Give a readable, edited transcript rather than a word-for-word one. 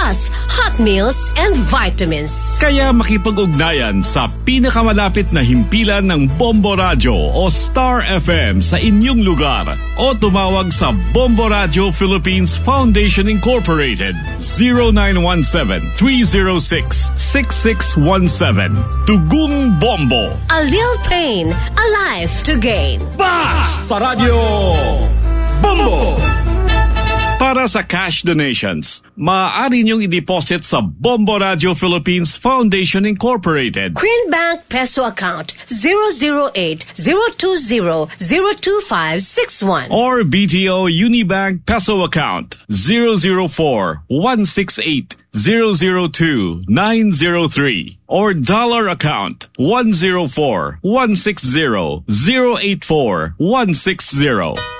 plus hot meals and vitamins. Kaya makipag-ugnayan sa pinakamalapit na himpilan ng Bombo Radio o Star FM sa inyong lugar o tumawag sa Bombo Radio Philippines Foundation Incorporated 0917-306-6617. Tugong Bombo. A little pain, a life to gain. Basta Radio Bombo! Para sa cash donations, maaari niyong i-deposit sa Bombo Radio Philippines Foundation Incorporated. Green Bank Peso Account 008-020-02561 or BDO Unibank Peso Account 004-168-002-903 or Dollar Account 104-160-084-160.